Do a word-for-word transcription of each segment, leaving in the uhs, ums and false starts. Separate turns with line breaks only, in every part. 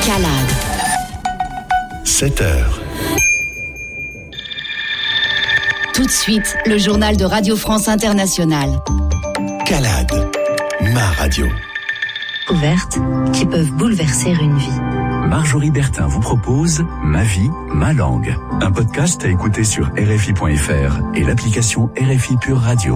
Calade.
sept heures.
Tout de suite, le journal de Radio France Internationale.
Calade, ma radio.
Ouvertes qui peuvent bouleverser une vie.
Marjorie Bertin vous propose Ma vie, ma langue. Un podcast à écouter sur R F I point F R et l'application R F I Pure Radio.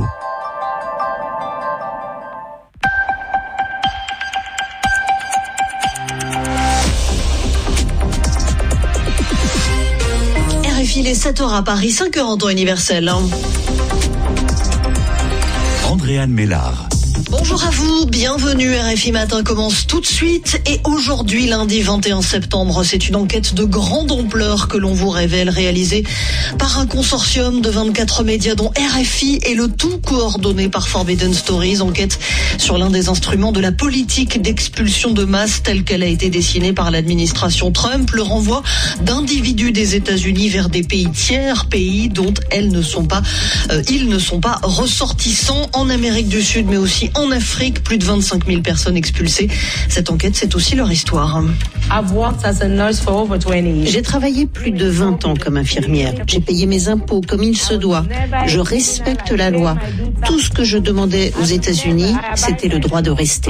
R F I, il est sept heures à Paris, cinq heures en temps universel.
Andréane Mélard.
Bonjour à vous, bienvenue. R F I Matin commence tout de suite et aujourd'hui, lundi vingt et un septembre, c'est une enquête de grande ampleur que l'on vous révèle, réalisée par un consortium de vingt-quatre médias dont R F I et le tout coordonné par Forbidden Stories. Enquête sur l'un des instruments de la politique d'expulsion de masse telle qu'elle a été dessinée par l'administration Trump, le renvoi d'individus des États-Unis vers des pays tiers, pays dont elles ne sont pas, euh, ils ne sont pas ressortissants en Amérique du Sud, mais aussi en Afrique. Plus de vingt-cinq mille personnes expulsées. Cette enquête, c'est aussi leur histoire.
J'ai travaillé plus de vingt ans comme infirmière. J'ai payé mes impôts comme il se doit. Je respecte la loi. Tout ce que je demandais aux États-Unis, c'était le droit de rester.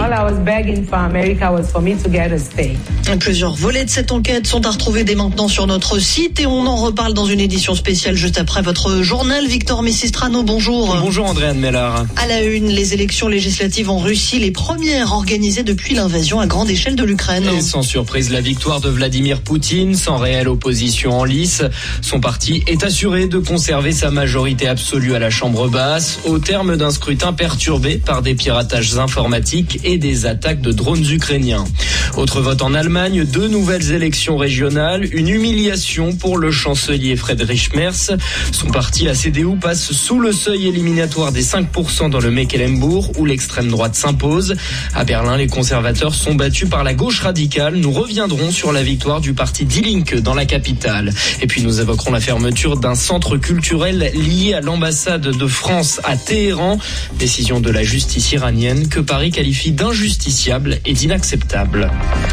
Plusieurs volets de cette enquête sont à retrouver dès maintenant sur notre site et on en reparle dans une édition spéciale juste après votre journal. Victor Messistrano, bonjour.
Bonjour Andréane Mélard.
À la une, les élections législatives en Russie, les premières organisées depuis l'invasion à grande échelle de l'Ukraine.
Et sans surprise, la victoire de Vladimir Poutine, sans réelle opposition en lice. Son parti est assuré de conserver sa majorité absolue à la Chambre basse, au terme d'un scrutin perturbé par des piratages informatiques et des attaques de drones ukrainiens. Autre vote en Allemagne, deux nouvelles élections régionales, une humiliation pour le chancelier Friedrich Merz. Son parti, la C D U, passe sous le seuil éliminatoire des cinq pour cent dans le Mecklembourg, où l'extrême droite s'impose. À Berlin, les conservateurs sont battus par la gauche radicale. Nous reviendrons sur la victoire du parti Die Linke dans la capitale. Et puis nous évoquerons la fermeture d'un centre culturel lié à l'ambassade de France à Téhéran. Décision de la justice iranienne que Paris qualifie d'injusticiable et d'inacceptable.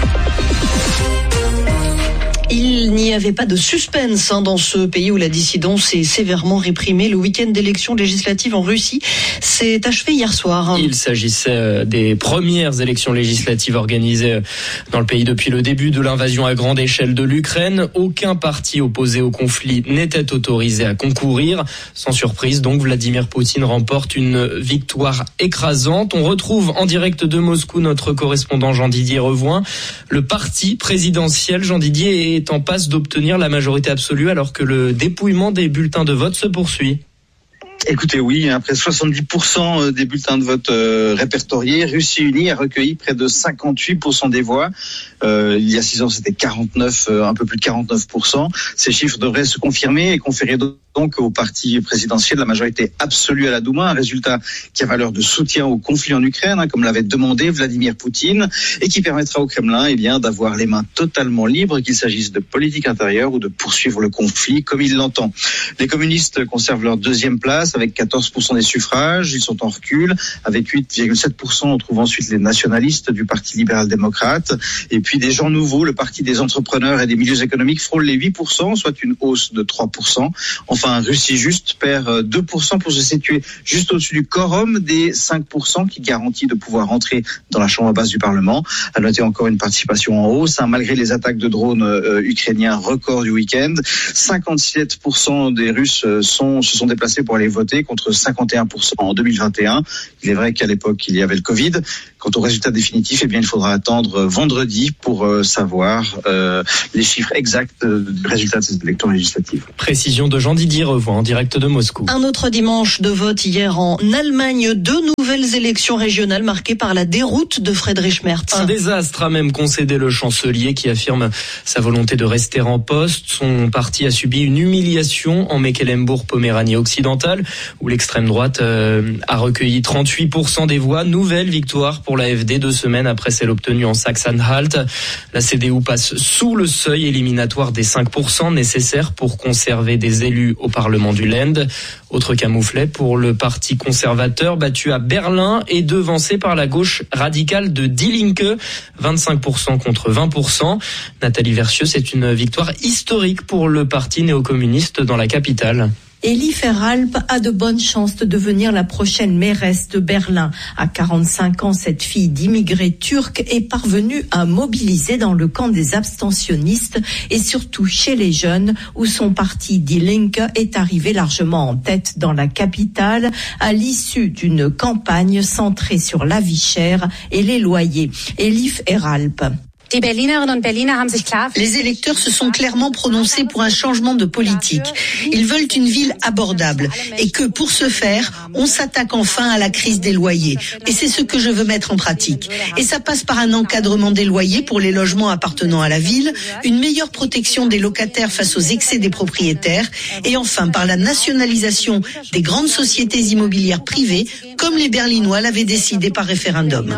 Il n'y avait pas de suspense hein, dans ce pays où la dissidence est sévèrement réprimée. Le week-end d'élections législatives en Russie s'est achevé hier soir.
Il s'agissait des premières élections législatives organisées dans le pays depuis le début de l'invasion à grande échelle de l'Ukraine. Aucun parti opposé au conflit n'était autorisé à concourir. Sans surprise, donc, Vladimir Poutine remporte une victoire écrasante. On retrouve en direct de Moscou notre correspondant Jean-Didier Revoin. Le parti présidentiel, Jean-Didier, est en passe d'obtenir la majorité absolue alors que le dépouillement des bulletins de vote se poursuit.
Écoutez, oui, après soixante-dix pour cent des bulletins de vote euh, répertoriés, Russie Unie a recueilli près de cinquante-huit pour cent des voix. Euh, il y a six ans, c'était quarante-neuf, euh, un peu plus de quarante-neuf pour cent. Ces chiffres devraient se confirmer et conférer donc au parti présidentiel la majorité absolue à la Douma, un résultat qui a valeur de soutien au conflit en Ukraine, hein, comme l'avait demandé Vladimir Poutine, et qui permettra au Kremlin eh bien, d'avoir les mains totalement libres, qu'il s'agisse de politique intérieure ou de poursuivre le conflit comme il l'entend. Les communistes conservent leur deuxième place avec quatorze pour cent des suffrages, ils sont en recul, avec huit virgule sept pour cent on trouve ensuite les nationalistes du Parti libéral-démocrate, et puis des gens nouveaux, le Parti des entrepreneurs et des milieux économiques frôle les huit pour cent, soit une hausse de trois pour cent. Enfin, Russie Juste perd deux pour cent pour se situer juste au-dessus du quorum des cinq pour cent qui garantit de pouvoir entrer dans la chambre basse du Parlement. À noter encore une participation en hausse, hein, malgré les attaques de drones euh, ukrainiens record du week-end. cinquante-sept pour cent des Russes sont, se sont déplacés pour aller voter contre cinquante et un pour cent en deux mille vingt et un. Il est vrai qu'à l'époque, il y avait le Covid. Quant au résultat définitif, eh bien, il faudra attendre vendredi pour euh, savoir euh, les chiffres exacts du résultat de ces élections législatives.
Précision de Jean-Didier Revoin en direct de Moscou.
Un autre dimanche de vote hier en Allemagne. Deux nouvelles élections régionales marquées par la déroute de Friedrich Merz.
Un désastre a même concédé le chancelier qui affirme sa volonté de rester en poste. Son parti a subi une humiliation en Mecklembourg-Poméranie occidentale où l'extrême droite euh, a recueilli trente-huit pour cent des voix. Nouvelle victoire pour l'A F D deux semaines après celle obtenue en Saxe-Anhalt. La C D U passe sous le seuil éliminatoire des cinq pour cent nécessaires pour conserver des élus au Parlement du Land. Autre camouflet pour le parti conservateur, battu à Berlin et devancé par la gauche radicale de Die Linke, vingt-cinq pour cent contre vingt pour cent. Nathalie Versieux, c'est une victoire historique pour le parti néo-communiste dans la capitale.
Elie Feralp a de bonnes chances de devenir la prochaine mairesse de Berlin. À quarante-cinq ans, cette fille d'immigrés turcs est parvenue à mobiliser dans le camp des abstentionnistes et surtout chez les jeunes, où son parti Die Linke est arrivé largement en tête dans la capitale à l'issue d'une campagne centrée sur la vie chère et les loyers. Elie Feralp.
Les électeurs se sont clairement prononcés pour un changement de politique. Ils veulent une ville abordable et que, pour ce faire, on s'attaque enfin à la crise des loyers. Et c'est ce que je veux mettre en pratique. Et ça passe par un encadrement des loyers pour les logements appartenant à la ville, une meilleure protection des locataires face aux excès des propriétaires et enfin par la nationalisation des grandes sociétés immobilières privées, comme les Berlinois l'avaient décidé par référendum.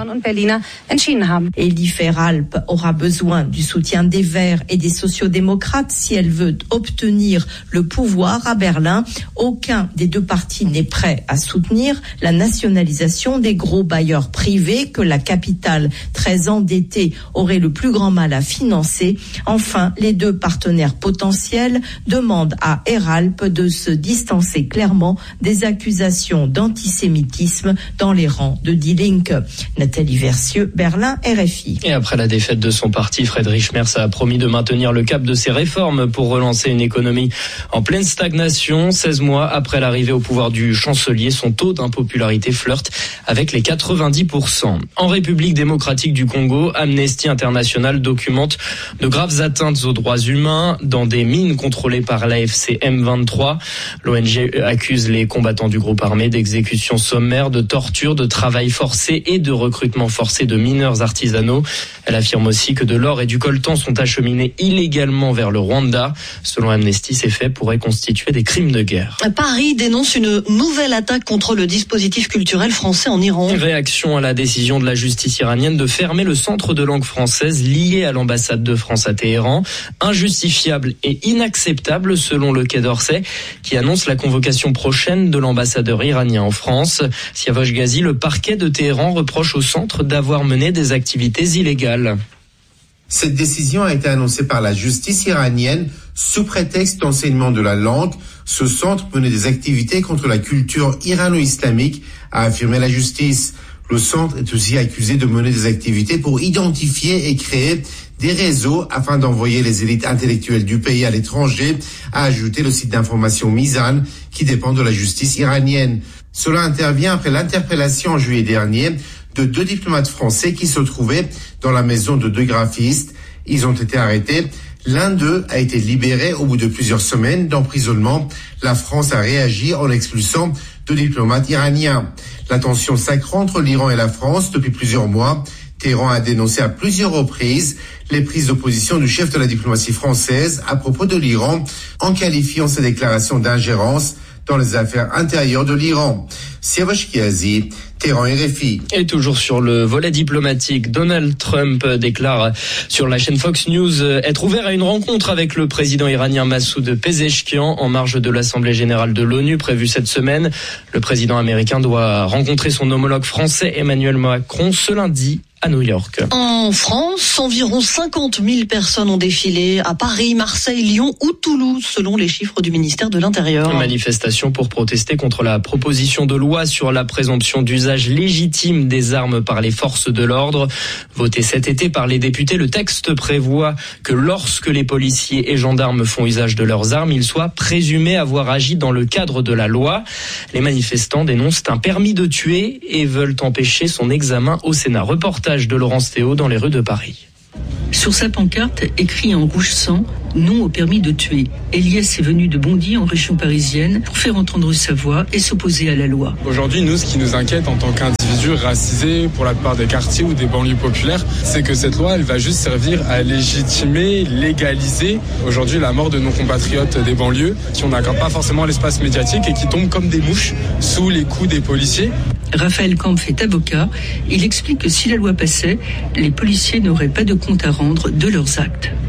Elie Feralp aura besoin du soutien des Verts et des sociodémocrates si elle veut obtenir le pouvoir à Berlin. Aucun des deux partis n'est prêt à soutenir la nationalisation des gros bailleurs privés que la capitale, très endettée, aurait le plus grand mal à financer. Enfin, les deux partenaires potentiels demandent à Feralp de se distancer clairement des accusations d'antisémitisme dans les rangs de Die Linke. Nathalie Versieux, Berlin, R F I.
Et après la défaite de son parti, Friedrich Merz a promis de maintenir le cap de ses réformes pour relancer une économie en pleine stagnation. seize mois après l'arrivée au pouvoir du chancelier, son taux d'impopularité flirte avec les quatre-vingt-dix pour cent. En République démocratique du Congo, Amnesty International documente de graves atteintes aux droits humains dans des mines contrôlées par l'A F C M vingt-trois. L'O N G accuse les combattants du groupe armé d'exécutions sommaires, de torture, de travail forcé et de recrutement forcé de mineurs artisanaux. Elle affirme aussi que de l'or et du coltan sont acheminés illégalement vers le Rwanda. Selon Amnesty, ces faits pourraient constituer des crimes de guerre.
Paris dénonce une nouvelle attaque contre le dispositif culturel français en Iran.
Réaction à la décision de la justice iranienne de fermer le centre de langue française lié à l'ambassade de France à Téhéran. Injustifiable et inacceptable selon le Quai d'Orsay, qui annonce la convocation prochaine de l'ambassadeur iranien en France. Siavash Ghazi, le parquet de Téhéran reproche au centre d'avoir mené des activités illégales.
Cette décision a été annoncée par la justice iranienne sous prétexte d'enseignement de la langue. Ce centre menait des activités contre la culture irano-islamique, a affirmé la justice. Le centre est aussi accusé de mener des activités pour identifier et créer des réseaux afin d'envoyer les élites intellectuelles du pays à l'étranger, a ajouté le site d'information Mizan, qui dépend de la justice iranienne. Cela intervient après l'interpellation en juillet dernier de deux diplomates français qui se trouvaient dans la maison de deux graphistes. Ils ont été arrêtés. L'un d'eux a été libéré au bout de plusieurs semaines d'emprisonnement. La France a réagi en expulsant deux diplomates iraniens. La tension s'accroît entre l'Iran et la France depuis plusieurs mois. Téhéran a dénoncé à plusieurs reprises les prises de position du chef de la diplomatie française à propos de l'Iran, en qualifiant ces déclarations d'ingérence dans les affaires intérieures de l'Iran. Siavash Ghazi, Téhéran, R F I.
Et toujours sur le volet diplomatique, Donald Trump déclare sur la chaîne Fox News être ouvert à une rencontre avec le président iranien Massoud Pezeshkian en marge de l'Assemblée générale de l'ONU prévue cette semaine. Le président américain doit rencontrer son homologue français Emmanuel Macron ce lundi à New York.
En France, environ cinquante mille personnes ont défilé à Paris, Marseille, Lyon ou Toulouse, selon les chiffres du ministère de l'Intérieur.
Une manifestation pour protester contre la proposition de loi sur la présomption d'usage légitime des armes par les forces de l'ordre. Voté cet été par les députés, le texte prévoit que lorsque les policiers et gendarmes font usage de leurs armes, ils soient présumés avoir agi dans le cadre de la loi. Les manifestants dénoncent un permis de tuer et veulent empêcher son examen au Sénat. Reportage de Laurence Théo dans les rues de Paris.
Sur sa pancarte, écrit en rouge sang, non au permis de tuer. Elias est venu de Bondy, en région parisienne, pour faire entendre sa voix et s'opposer à la loi.
Aujourd'hui, nous, ce qui nous inquiète en tant qu'individus racisés pour la plupart des quartiers ou des banlieues populaires, c'est que cette loi, elle va juste servir à légitimer, légaliser aujourd'hui la mort de nos compatriotes des banlieues, qui n'accordent pas forcément l'espace médiatique et qui tombent comme des mouches sous les coups des policiers.
Raphaël Kampf est avocat. Il explique que si la loi passait, les policiers n'auraient pas de compte à rendre de leurs actes.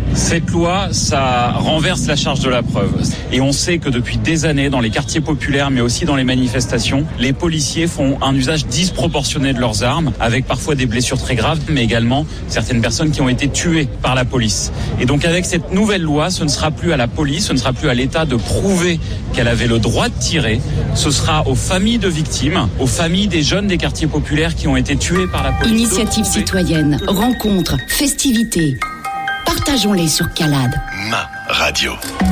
Cette loi, ça renverse la charge de la preuve. Et on sait que depuis des années, dans les quartiers populaires, mais aussi dans les manifestations, les policiers font un usage disproportionné de leurs armes, avec parfois des blessures très graves, mais également certaines personnes qui ont été tuées par la police. Et donc avec cette nouvelle loi, ce ne sera plus à la police, ce ne sera plus à l'État de prouver qu'elle avait le droit de tirer. Ce sera aux familles de victimes, aux familles des jeunes des quartiers populaires qui ont été tués par la police.
Initiative citoyenne, rencontres, festivités. Partageons-les sur Calade.
Ma radio.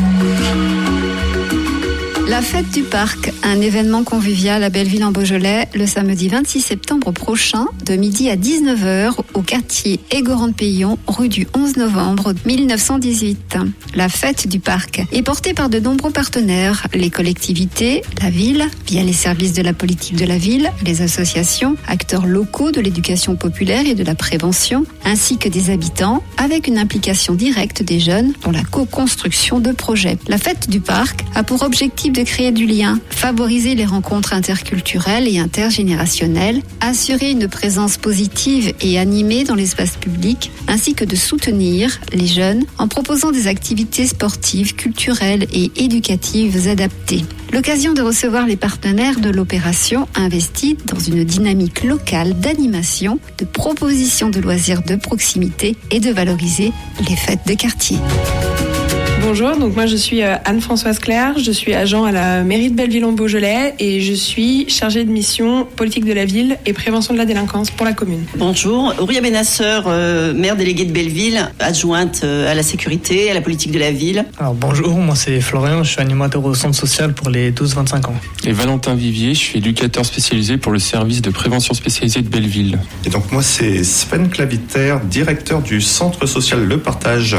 La fête du parc, un événement convivial à Belleville en Beaujolais le samedi vingt-six septembre prochain de midi à dix-neuf heures au quartier Égoran-de-Payon, rue du onze novembre mille neuf cent dix-huit. La fête du parc est portée par de nombreux partenaires, les collectivités, la ville, via les services de la politique de la ville, les associations, acteurs locaux de l'éducation populaire et de la prévention, ainsi que des habitants, avec une implication directe des jeunes dans la co-construction de projets. La fête du parc a pour objectif de créer du lien, favoriser les rencontres interculturelles et intergénérationnelles, assurer une présence positive et animée dans l'espace public, ainsi que de soutenir les jeunes en proposant des activités sportives, culturelles et éducatives adaptées. L'occasion de recevoir les partenaires de l'opération investie dans une dynamique locale d'animation, de propositions de loisirs de proximité et de valoriser les fêtes de quartier.
Bonjour, donc moi je suis Anne-Françoise Claire, je suis agent à la mairie de Belleville-en-Beaujolais et je suis chargée de mission politique de la ville et prévention de la délinquance pour la commune.
Bonjour, Auria Benasseur, euh, maire déléguée de Belleville, adjointe euh, à la sécurité, à la politique de la ville.
Alors bonjour, moi c'est Florian, je suis animateur au centre social pour les douze vingt-cinq ans.
Et Valentin Vivier, je suis éducateur spécialisé pour le service de prévention spécialisé de Belleville.
Et donc moi c'est Sven Claviter, directeur du centre social Le Partage.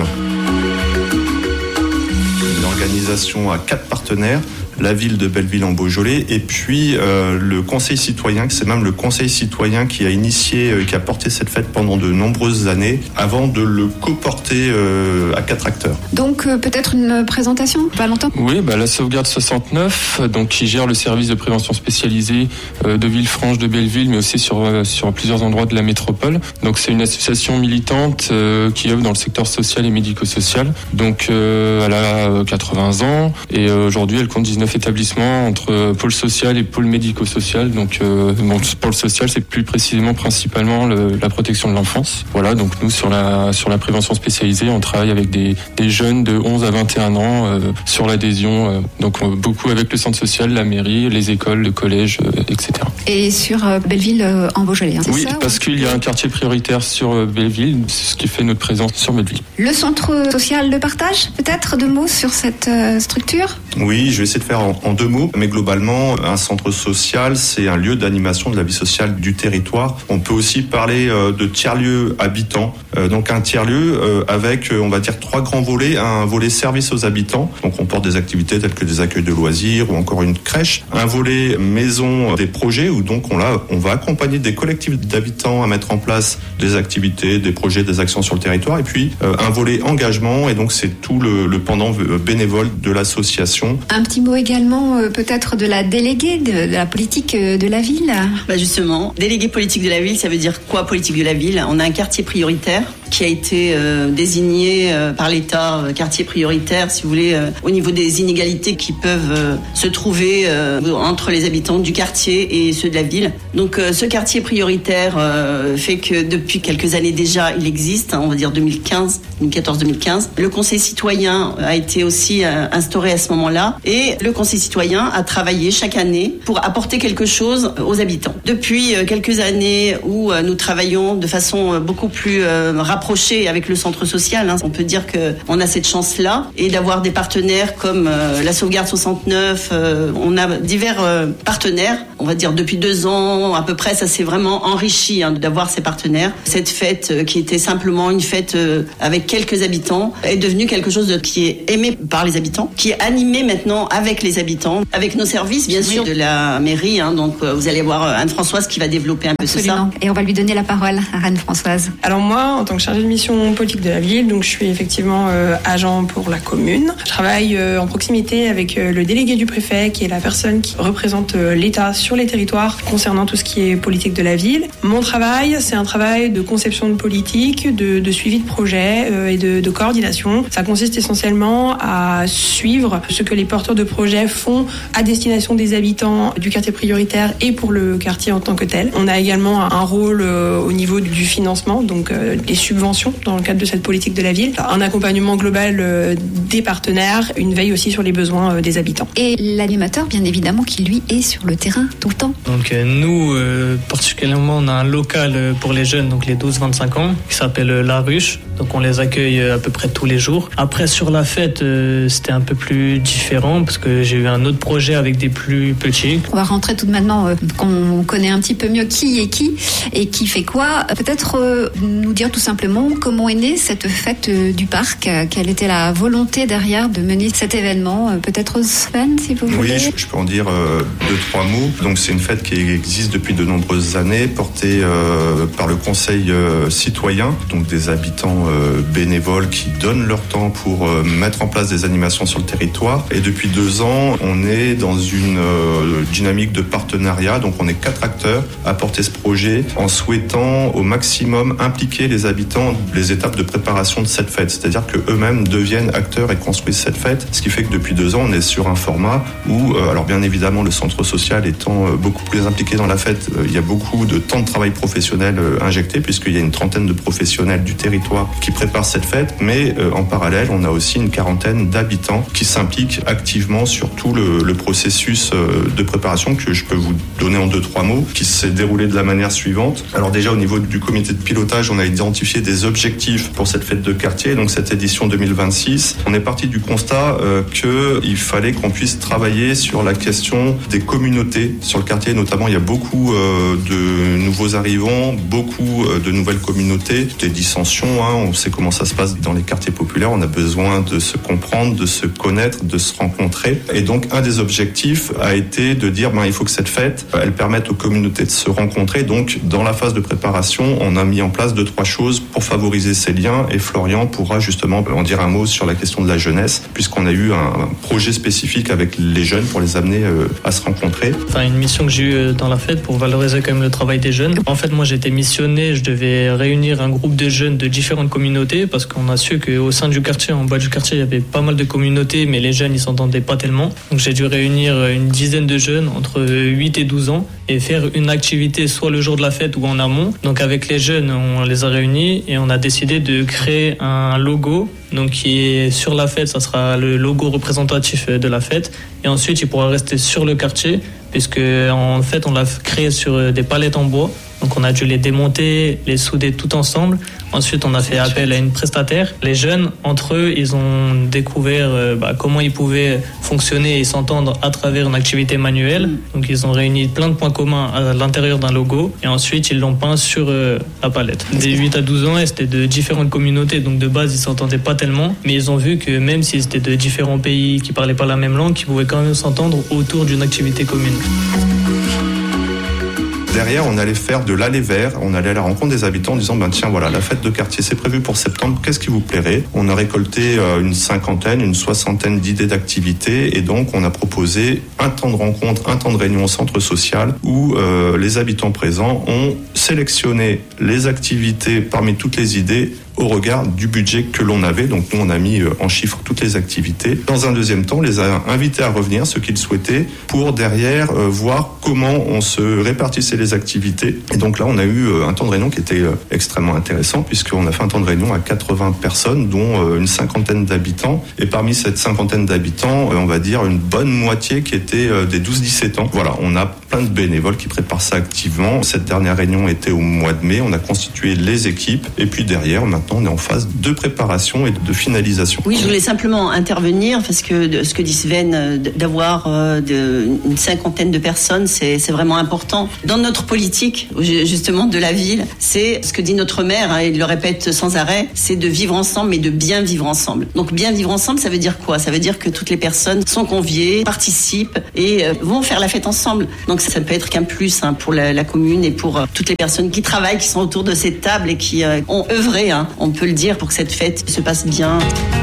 Organisation à quatre partenaires, la ville de Belleville-en-Beaujolais et puis euh, le conseil citoyen, c'est même le conseil citoyen qui a initié, euh, qui a porté cette fête pendant de nombreuses années avant de le co-porter euh, à quatre acteurs.
Donc euh, peut-être une présentation, Valentin ?
Oui, bah, la Sauvegarde soixante-neuf, donc, qui gère le service de prévention spécialisé euh, de Villefranche, de Belleville, mais aussi sur, euh, sur plusieurs endroits de la métropole. Donc c'est une association militante euh, qui œuvre dans le secteur social et médico-social. Donc euh, elle a quatre-vingts ans et euh, aujourd'hui elle compte dix-neuf établissements entre pôle social et pôle médico-social. Donc, euh, bon, pôle social, c'est plus précisément principalement le, la protection de l'enfance. Voilà, donc nous sur la sur la prévention spécialisée, on travaille avec des des jeunes de onze à vingt et un ans euh, sur l'adhésion. Euh, donc euh, beaucoup avec le centre social, la mairie, les écoles, le collège, euh, et cetera.
Et sur euh, Belleville euh, en Beaujolais, hein, c'est
oui,
ça,
parce qu'il y a un quartier prioritaire sur euh, Belleville, c'est ce qui fait notre présence sur Belleville.
Le centre social de partage, peut-être deux mots sur cette euh, structure ?
Oui, je vais essayer de faire en, en deux mots, mais globalement, un centre social, c'est un lieu d'animation de la vie sociale du territoire. On peut aussi parler euh, de tiers-lieux habitants, euh, donc un tiers-lieu euh, avec, euh, on va dire, trois grands volets. Un volet service aux habitants, donc on porte des activités telles que des accueils de loisirs ou encore une crèche. Un volet maison des projets, où donc on, l'a, on va accompagner des collectifs d'habitants à mettre en place des activités, des projets, des actions sur le territoire. Et puis euh, un volet engagement, et donc c'est tout le, le pendant bénévole de l'association.
Un petit mot également euh, peut-être de la déléguée de, de la politique de la ville.
Bah justement, déléguée politique de la ville, ça veut dire quoi politique de la ville ? On a un quartier prioritaire qui a été euh, désigné euh, par l'État, euh, quartier prioritaire, si vous voulez, euh, au niveau des inégalités qui peuvent euh, se trouver euh, entre les habitants du quartier et ceux de la ville. Donc euh, ce quartier prioritaire euh, fait que depuis quelques années déjà, il existe, hein, on va dire deux mille quinze, deux mille quatorze deux mille quinze. Le conseil citoyen a été aussi euh, instauré à ce moment-là et le conseil citoyen a travaillé chaque année pour apporter quelque chose aux habitants. Depuis euh, quelques années où euh, nous travaillons de façon euh, beaucoup plus euh, rapprochée avec le centre social, hein. On peut dire qu'on a cette chance-là et d'avoir des partenaires comme euh, la Sauvegarde soixante-neuf. Euh, on a divers euh, partenaires. On va dire depuis deux ans à peu près, ça s'est vraiment enrichi hein, d'avoir ces partenaires. Cette fête euh, qui était simplement une fête euh, avec quelques habitants est devenue quelque chose de, qui est aimé par les habitants, qui est animé maintenant avec les habitants, avec nos services bien sûr de la mairie. Hein, donc euh, vous allez voir Anne-Françoise qui va développer un peu
Absolument.
tout ça.
Et on va lui donner la parole à Anne-Françoise.
Alors moi, en tant que chargée chargée de mission politique de la ville, donc je suis effectivement euh, agent pour la commune. Je travaille euh, en proximité avec euh, le délégué du préfet, qui est la personne qui représente euh, l'État sur les territoires concernant tout ce qui est politique de la ville. Mon travail, c'est un travail de conception de politique, de, de suivi de projet euh, et de, de coordination. Ça consiste essentiellement à suivre ce que les porteurs de projets font à destination des habitants du quartier prioritaire et pour le quartier en tant que tel. On a également un rôle euh, au niveau du financement, donc euh, des subventions dans le cadre de cette politique de la ville, un accompagnement global euh, des partenaires, une veille aussi sur les besoins euh, des habitants.
Et l'animateur, bien évidemment, qui lui est sur le terrain tout le temps.
Donc euh, nous, euh, particulièrement, on a un local pour les jeunes, donc les douze vingt-cinq ans, qui s'appelle La Ruche. Donc on les accueille à peu près tous les jours. Après, sur la fête, euh, c'était un peu plus différent parce que j'ai eu un autre projet avec des plus petits.
On va rentrer tout de maintenant euh, qu'on connaît un petit peu mieux qui est qui et qui fait quoi. Peut-être euh, nous dire tout simplement comment est née cette fête euh, du parc, euh, quelle était la volonté derrière de mener cet événement. Euh, peut-être Sven, si vous voulez.
Oui, je, je peux en dire euh, deux, trois mots. Donc c'est une fête qui existe depuis de nombreuses années, portée euh, par le Conseil euh, citoyen, donc des habitants euh, bénévoles qui donnent leur temps pour euh, mettre en place des animations sur le territoire. Et depuis deux ans, on est dans une euh, dynamique de partenariat. Donc on est quatre acteurs à porter ce projet en souhaitant au maximum impliquer les habitants les étapes de préparation de cette fête. C'est-à-dire qu'eux-mêmes deviennent acteurs et construisent cette fête. Ce qui fait que depuis deux ans, on est sur un format où, euh, alors bien évidemment, le centre social étant euh, beaucoup plus impliqué dans la fête, euh, il y a beaucoup de temps de travail professionnel euh, injecté puisqu'il y a une trentaine de professionnels du territoire qui préparent cette fête. Mais euh, en parallèle, on a aussi une quarantaine d'habitants qui s'impliquent activement sur tout le, le processus euh, de préparation que je peux vous donner en deux, trois mots, qui s'est déroulé de la manière suivante. Alors déjà, au niveau du comité de pilotage, on a identifié des objectifs pour cette fête de quartier, donc cette édition deux mille vingt-six. On est parti du constat euh, qu'il fallait qu'on puisse travailler sur la question des communautés sur le quartier. Notamment, il y a beaucoup euh, de nouveaux arrivants, beaucoup euh, de nouvelles communautés, des dissensions. Hein, on sait comment ça se passe dans les quartiers populaires. On a besoin de se comprendre, de se connaître, de se rencontrer. Et donc, un des objectifs a été de dire ben, il faut que cette fête, elle permette aux communautés de se rencontrer. Donc, dans la phase de préparation, on a mis en place deux, trois choses pour favoriser ces liens. Et Florian pourra justement en dire un mot sur la question de la jeunesse, puisqu'on a eu un projet spécifique avec les jeunes pour les amener à se rencontrer.
Enfin, une mission que j'ai eue dans la fête pour valoriser quand même le travail des jeunes. En fait, moi, j'étais missionné, je devais réunir un groupe de jeunes de différentes communautés parce qu'on a su qu'au sein du quartier, en bas du quartier, il y avait pas mal de communautés, mais les jeunes, ils s'entendaient pas tellement. Donc, j'ai dû réunir une dizaine de jeunes entre huit et douze ans et faire une activité soit le jour de la fête ou en amont. Donc, avec les jeunes, on les a réunis et on a décidé de créer un logo. Donc, qui est sur la fête, ça sera le logo représentatif de la fête. Et ensuite, il pourra rester sur le quartier, puisque en fait, on l'a créé sur des palettes en bois. Donc, on a dû les démonter, les souder tout ensemble. Ensuite, on a fait appel à une prestataire. Les jeunes, entre eux, ils ont découvert euh, bah, comment ils pouvaient fonctionner et s'entendre à travers une activité manuelle. Donc, ils ont réuni plein de points communs à l'intérieur d'un logo. Et ensuite, ils l'ont peint sur euh, la palette. Des huit à douze ans, et c'était de différentes communautés. Donc, de base, ils s'entendaient pas tellement. Mais ils ont vu que même s'ils étaient de différents pays qui parlaient pas la même langue, ils pouvaient quand même s'entendre autour d'une activité commune.
Derrière, on allait faire de l'aller vers, on allait à la rencontre des habitants en disant ben tiens voilà, la fête de quartier c'est prévu pour septembre, qu'est-ce qui vous plairait? On a récolté euh, une cinquantaine, une soixantaine d'idées d'activités et donc on a proposé un temps de rencontre, un temps de réunion au centre social où euh, les habitants présents ont sélectionné les activités parmi toutes les idées au regard du budget que l'on avait. Donc nous, on a mis en chiffres toutes les activités. Dans un deuxième temps, on les a invités à revenir, ceux qu'ils souhaitaient, pour derrière euh, voir comment on se répartissait les activités. Et donc là, on a eu euh, un temps de réunion qui était euh, extrêmement intéressant, puisqu'on a fait un temps de réunion à quatre-vingts personnes, dont euh, une cinquantaine d'habitants. Et parmi cette cinquantaine d'habitants, euh, on va dire une bonne moitié qui était euh, des douze dix-sept ans. Voilà, on a plein de bénévoles qui préparent ça activement. Cette dernière réunion était au mois de mai. On a constitué les équipes. Et puis derrière, on a Maintenant, on est en phase de préparation et de finalisation.
Oui, je voulais simplement intervenir parce que de, ce que dit Sven, d'avoir euh, de, une cinquantaine de personnes, c'est, c'est vraiment important. Dans notre politique, justement, de la ville, c'est ce que dit notre maire, hein, il le répète sans arrêt, c'est de vivre ensemble, mais de bien vivre ensemble. Donc, bien vivre ensemble, ça veut dire quoi? Ça veut dire que toutes les personnes sont conviées, participent et euh, vont faire la fête ensemble. Donc, ça, ça ne peut être qu'un plus hein, pour la, la commune et pour euh, toutes les personnes qui travaillent, qui sont autour de cette table et qui euh, ont œuvré hein, on peut le dire, pour que cette fête se passe bien.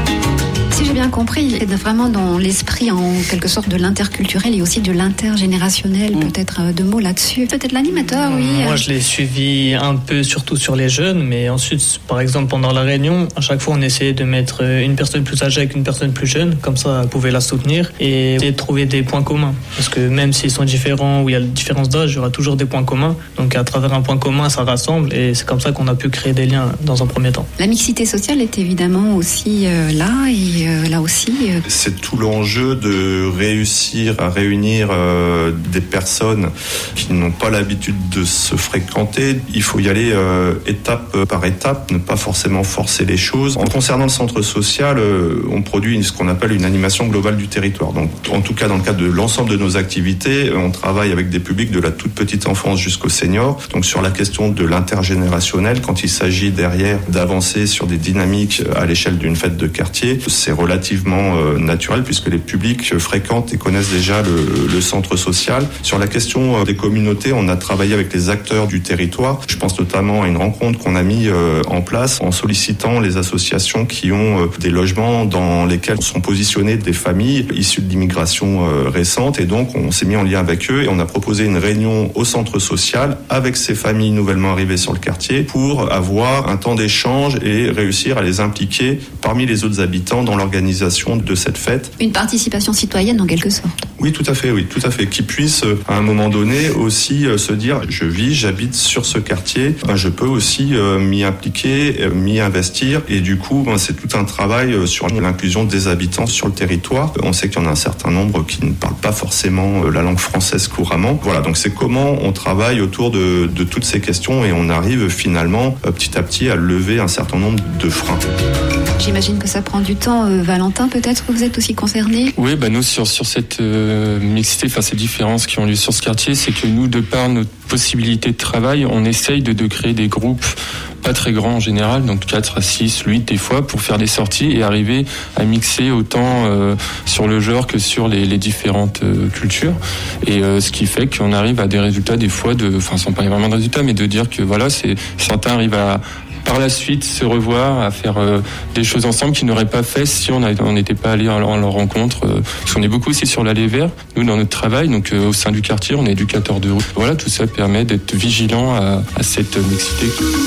Si j'ai bien compris, c'est vraiment dans l'esprit en quelque sorte de l'interculturel et aussi de l'intergénérationnel. Mmh. Peut-être deux mots là-dessus. Peut-être l'animateur, oui.
Moi, je l'ai suivi un peu, surtout sur les jeunes, mais ensuite, par exemple, pendant la réunion, à chaque fois, on essayait de mettre une personne plus âgée avec une personne plus jeune, comme ça, elle pouvait la soutenir et essayer de trouver des points communs. Parce que même s'ils sont différents ou il y a une différence d'âge, il y aura toujours des points communs. Donc, à travers un point commun, ça rassemble et c'est comme ça qu'on a pu créer des liens dans un premier temps.
La mixité sociale est évidemment aussi euh, là et euh, là aussi. Euh...
C'est tout l'enjeu de réussir à réunir euh, des personnes qui n'ont pas l'habitude de se fréquenter. Il faut y aller euh, étape par étape, ne pas forcément forcer les choses. En concernant le centre social, euh, on produit ce qu'on appelle une animation globale du territoire. Donc, en tout cas, dans le cadre de l'ensemble de nos activités, on travaille avec des publics de la toute petite enfance jusqu'aux seniors. Donc, sur la question de l'intergénérationnel, quand il s'agit derrière d'avancer sur des dynamiques à l'échelle d'une fête de quartier, c'est relativement euh, naturel puisque les publics fréquentent et connaissent déjà le, le centre social. Sur la question euh, des communautés, on a travaillé avec les acteurs du territoire. Je pense notamment à une rencontre qu'on a mis euh, en place en sollicitant les associations qui ont euh, des logements dans lesquels sont positionnées des familles issues de l'immigration euh, récente et donc on s'est mis en lien avec eux et on a proposé une réunion au centre social avec ces familles nouvellement arrivées sur le quartier pour avoir un temps d'échange et réussir à les impliquer parmi les autres habitants dans l'organisation de cette fête.
Une participation citoyenne en quelque sorte.
Oui, tout à fait, oui, tout à fait. Qui puisse à un moment donné aussi euh, se dire, je vis, j'habite sur ce quartier, ben, je peux aussi euh, m'y impliquer, euh, m'y investir et du coup, ben, c'est tout un travail euh, sur l'inclusion des habitants sur le territoire. On sait qu'il y en a un certain nombre qui ne parlent pas forcément euh, la langue française couramment. Voilà, donc c'est comment on travaille autour de, de toutes ces questions et on arrive finalement euh, petit à petit à lever un certain nombre de freins.
J'imagine que ça prend du temps. Euh, Valentin, peut-être que vous êtes aussi concerné ?
Oui, bah nous, sur, sur cette euh, mixité, enfin ces différences qui ont lieu sur ce quartier, c'est que nous, de par notre possibilité de travail, on essaye de, de créer des groupes pas très grands en général, donc quatre à six, huit des fois, pour faire des sorties et arriver à mixer autant euh, sur le genre que sur les, les différentes euh, cultures. Et euh, ce qui fait qu'on arrive à des résultats des fois, de, enfin, ce ne sont pas vraiment de résultats, mais de dire que voilà, c'est, certains arrivent à par la suite se revoir, à faire euh, des choses ensemble qu'ils n'auraient pas fait si on n'était pas allé à leur, à leur rencontre. Euh, parce qu'on est beaucoup aussi sur l'allée vert, nous dans notre travail, donc euh, au sein du quartier, on est éducateur de rue. Voilà, tout ça permet d'être vigilant à, à cette mixité.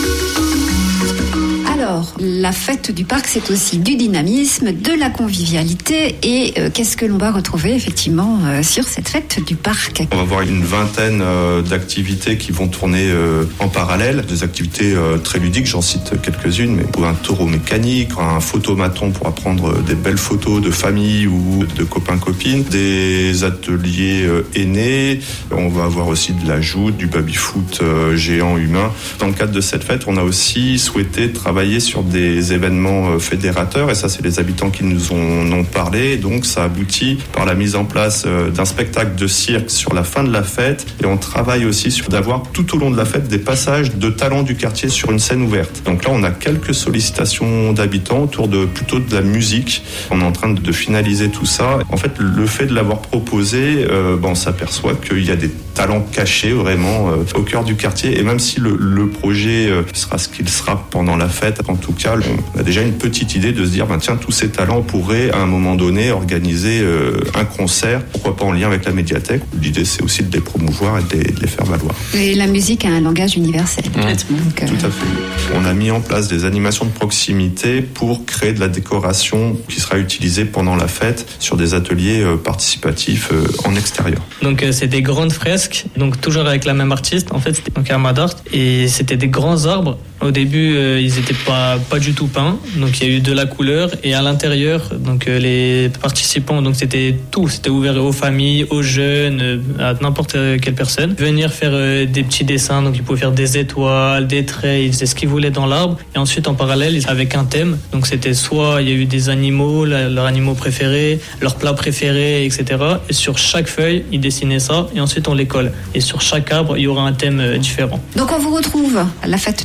Alors, la fête du parc, c'est aussi du dynamisme, de la convivialité et euh, qu'est-ce que l'on va retrouver effectivement euh, sur cette fête du parc ?
On va avoir une vingtaine euh, d'activités qui vont tourner euh, en parallèle, des activités euh, très ludiques, j'en cite quelques-unes, mais pour un taureau mécanique, un photomaton pour apprendre des belles photos de famille ou de copains-copines, des ateliers euh, aînés, on va avoir aussi de la joute, du baby-foot euh, géant humain. Dans le cadre de cette fête, on a aussi souhaité travailler sur des événements fédérateurs et ça c'est les habitants qui nous en ont parlé, donc ça aboutit par la mise en place d'un spectacle de cirque sur la fin de la fête et on travaille aussi sur d'avoir tout au long de la fête des passages de talents du quartier sur une scène ouverte. Donc là on a quelques sollicitations d'habitants autour de plutôt de la musique, on est en train de finaliser tout ça. En fait le fait de l'avoir proposé, euh, ben, on s'aperçoit qu'il y a des talents cachés vraiment euh, au cœur du quartier et même si le, le projet euh, sera ce qu'il sera pendant la fête, en tout cas, on a déjà une petite idée de se dire, ben tiens, tous ces talents pourraient à un moment donné organiser euh, un concert, pourquoi pas en lien avec la médiathèque. L'idée, c'est aussi de les promouvoir et de les, de les faire valoir.
Et la musique a un langage universel. Mmh.
Donc, euh... Tout à fait. On a mis en place des animations de proximité pour créer de la décoration qui sera utilisée pendant la fête sur des ateliers euh, participatifs euh, en extérieur.
Donc, euh, c'est des grandes fresques, donc toujours avec la même artiste. En fait, c'était donc un Madart et c'était des grands arbres. Au début, euh, ils n'étaient pas, pas du tout peints, donc il y a eu de la couleur et à l'intérieur, donc euh, les participants, donc c'était tout, c'était ouvert aux familles, aux jeunes, euh, à n'importe quelle personne. Venir faire euh, des petits dessins, donc ils pouvaient faire des étoiles, des traits, ils faisaient ce qu'ils voulaient dans l'arbre. Et ensuite, en parallèle, avec un thème, donc c'était soit il y a eu des animaux, la, leurs animaux préférés, leurs plats préférés, et cetera. Et sur chaque feuille, ils dessinaient ça et ensuite on les colle. Et sur chaque arbre, il y aura un thème euh, différent.
Donc on vous retrouve à la fête du parc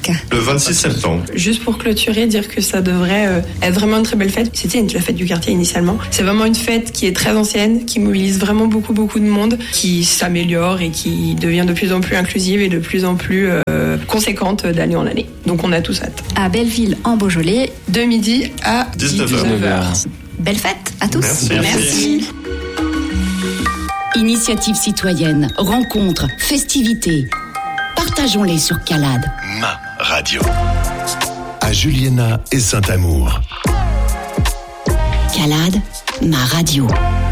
Pâques.
Le vingt-six septembre.
Juste pour clôturer, dire que ça devrait euh, être vraiment une très belle fête. C'était une, la fête du quartier initialement. C'est vraiment une fête qui est très ancienne, qui mobilise vraiment beaucoup beaucoup de monde, qui s'améliore et qui devient de plus en plus inclusive et de plus en plus euh, conséquente d'année en année. Donc on a tous hâte.
À Belleville en Beaujolais,
de midi à
dix-neuf
heures.
Belle fête à tous.
Merci.
Merci.
Initiative citoyenne, rencontres, festivités. Partageons-les sur Calade.
Ma radio. À Juliena et Saint-Amour.
Calade, ma radio.